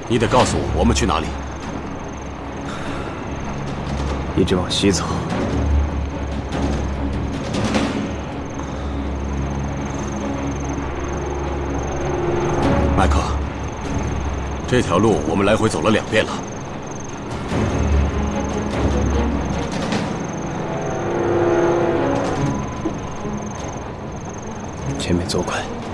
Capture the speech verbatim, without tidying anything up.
你得告诉我，我们去哪里？ 一直往西走。 麦克，这条路我们来回走了两遍了。 前面走快。